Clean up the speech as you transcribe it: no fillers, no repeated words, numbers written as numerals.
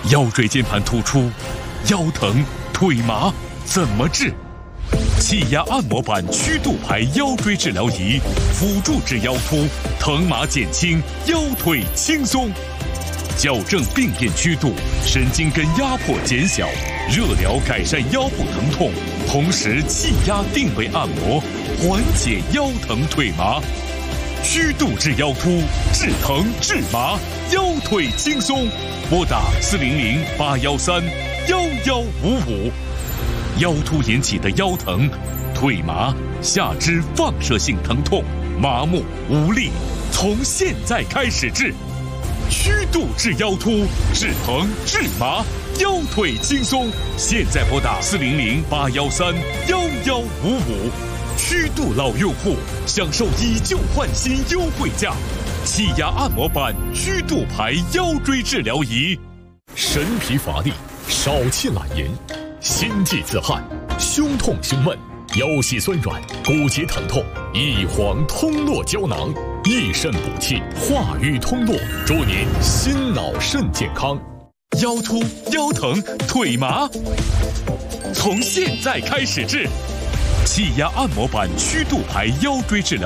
腰椎间盘突出、腰疼、腿麻怎么治？气压按摩板曲度排腰椎治疗仪，辅助治腰突，疼麻减轻，腰腿轻松。矫正病变曲度，神经根压迫减小，热疗改善腰部疼痛，同时气压定位按摩，缓解腰疼腿麻。曲度治腰突，治疼治麻，腰腿轻松。拨打400-813-1155。腰突引起的腰疼、腿麻、下肢放射性疼痛、麻木无力，从现在开始治。曲度治腰突，治疼治麻，腰腿轻松。现在拨打400-813-1155。曲度老用户享受以旧换新优惠价，气压按摩板曲度排腰椎治疗仪。 神疲乏力、少气懒言、心悸自汗、胸痛胸闷、腰膝酸软、骨节疼痛，益黄通络胶囊，益肾补气，化瘀通络，祝您心脑肾健康。 腰突、腰疼、腿麻，从现在开始治。气压按摩板曲度排腰椎治疗。